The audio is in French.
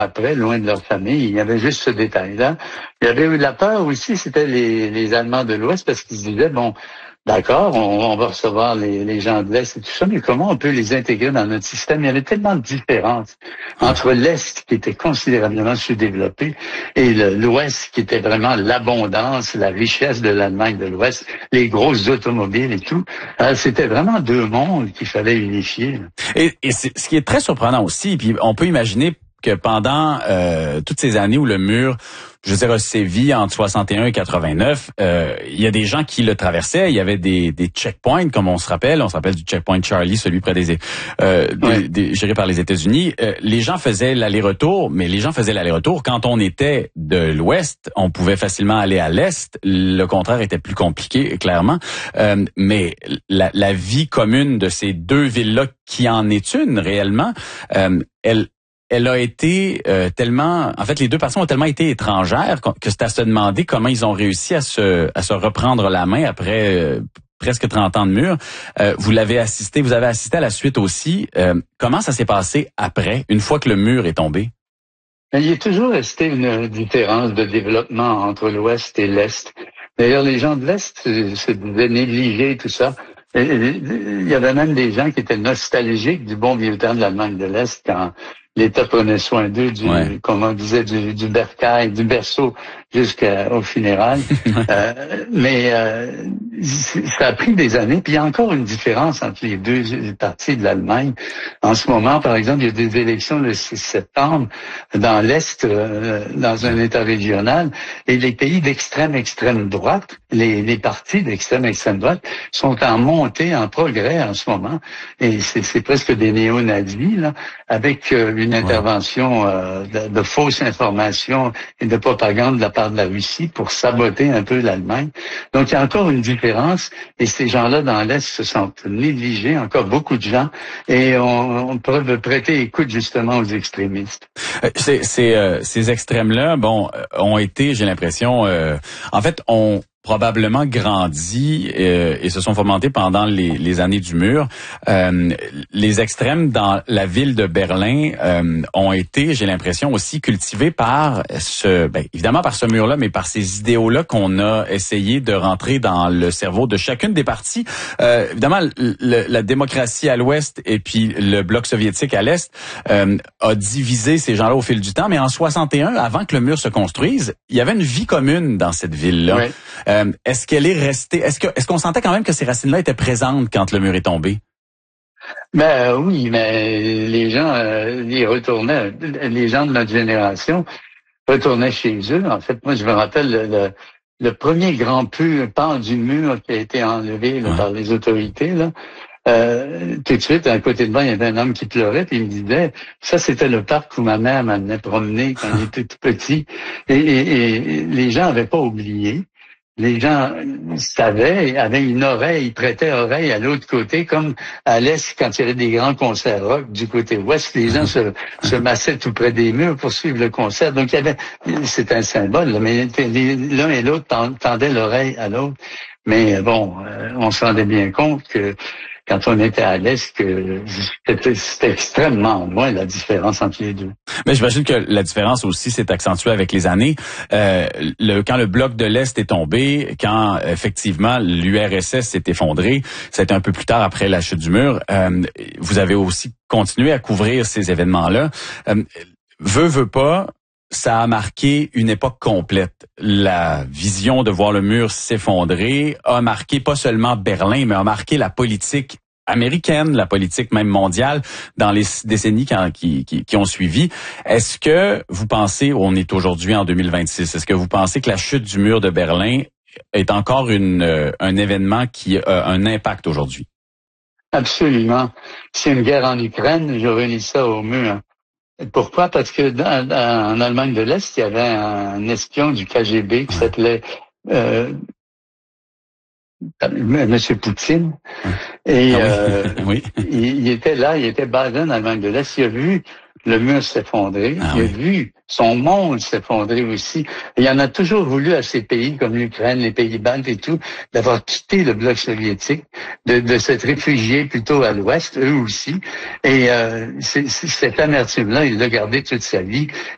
après, loin de leur famille. Il y avait juste ce détail-là. Il y avait eu la peur aussi, c'était les Allemands de l'Ouest, parce qu'ils se disaient, bon, d'accord, on va recevoir les gens de l'Est et tout ça, mais comment on peut les intégrer dans notre système? Il y avait tellement de différences entre l'Est, qui était considérablement sous-développé, et l'Ouest, qui était vraiment l'abondance, la richesse de l'Allemagne de l'Ouest, les grosses automobiles et tout. C'était vraiment deux mondes qu'il fallait unifier. Et ce qui est très surprenant aussi, puis on peut imaginer que pendant toutes ces années où le mur, je veux dire, a sévi entre 61 et 89, il y a des gens qui le traversaient. Il y avait des checkpoints, comme on se rappelle du checkpoint Charlie, celui près géré par les États-Unis. Les gens faisaient l'aller-retour, mais les gens faisaient l'aller-retour. Quand on était de l'Ouest, on pouvait facilement aller à l'Est. Le contraire était plus compliqué, clairement. Mais la vie commune de ces deux villes-là, qui en est une réellement, elle a été tellement... En fait, les deux personnes ont tellement été étrangères que c'est à se demander comment ils ont réussi à se reprendre la main après presque 30 ans de mur. Vous avez assisté à la suite aussi. Comment ça s'est passé après, une fois que le mur est tombé? Il y a toujours resté une différence de développement entre l'Ouest et l'Est. D'ailleurs, les gens de l'Est se disaient négliger tout ça. Il y avait même des gens qui étaient nostalgiques du bon vieux temps de l'Allemagne de l'Est quand l'État prenait soin d'eux, comme on disait, du bercail, du berceau jusqu'au funérailles. Mais ça a pris des années. Puis il y a encore une différence entre les deux parties de l'Allemagne. En ce moment, par exemple, il y a des élections le 6 septembre dans l'Est, dans un État régional. Et les pays d'extrême droite, les partis d'extrême droite, sont en montée, en progrès en ce moment. Et c'est presque des néo-nazis, là, avec une intervention de fausses informations et de propagande de la part de la Russie pour saboter un peu l'Allemagne. Donc, il y a encore une différence et ces gens-là dans l'Est se sentent négligés, encore beaucoup de gens, et on peut prêter écoute justement aux extrémistes. Ces extrêmes-là, ont été, j'ai l'impression, en fait, ont probablement grandi et se sont fomentés pendant les années du mur. Les extrêmes dans la ville de Berlin ont été, j'ai l'impression, aussi cultivés par évidemment par ce mur-là, mais par ces idéaux-là qu'on a essayé de rentrer dans le cerveau de chacune des parties. Évidemment, la démocratie à l'ouest et puis le bloc soviétique à l'est a divisé ces gens-là au fil du temps, mais en 61, avant que le mur se construise, il y avait une vie commune dans cette ville-là. Oui. Est-ce qu'elle est restée? Est-ce qu'on sentait quand même que ces racines-là étaient présentes quand le mur est tombé? Ben oui, mais les gens y retournaient. Les gens de notre génération retournaient chez eux. En fait, moi, je me rappelle le premier grand pan du mur qui a été enlevé par les autorités, là. Tout de suite, à côté de moi, il y avait un homme qui pleurait, puis il me disait, ça, c'était le parc où ma mère m'amenait promener quand il était tout petit. Et les gens n'avaient pas oublié. Les gens savaient, avaient une oreille, prêtaient oreille à l'autre côté, comme à l'Est, quand il y avait des grands concerts rock du côté ouest, les gens se massaient tout près des murs pour suivre le concert. Donc, c'est un symbole, là, mais l'un et l'autre tendaient l'oreille à l'autre. Mais bon, on se rendait bien compte que quand on était à l'Est, que c'était extrêmement loin la différence entre les deux. Mais j'imagine que la différence aussi s'est accentuée avec les années. Quand le bloc de l'Est est tombé, quand effectivement l'URSS s'est effondré, ça a été un peu plus tard après la chute du mur. Vous avez aussi continué à couvrir ces événements-là. Veut pas, ça a marqué une époque complète. La vision de voir le mur s'effondrer a marqué pas seulement Berlin, mais a marqué la politique américaine, la politique même mondiale dans les décennies qui ont suivi. Est-ce que vous pensez, on est aujourd'hui en 2026, est-ce que vous pensez que la chute du mur de Berlin est encore un événement qui a un impact aujourd'hui? Absolument. C'est une guerre en Ukraine, je relie ça au mur. Pourquoi? Parce que en Allemagne de l'Est, il y avait un espion du KGB qui s'appelait Monsieur Poutine. Et oui. il était là, il était basé en Allemagne de l'Est. Il a vu le mur s'effondrer. Il a vu son monde s'effondrer aussi. Et il en a toujours voulu à ces pays comme l'Ukraine, les pays baltes et tout, d'avoir quitté le bloc soviétique, de s'être réfugiés plutôt à l'ouest, eux aussi. Et cette amertume-là, il l'a gardé toute sa vie.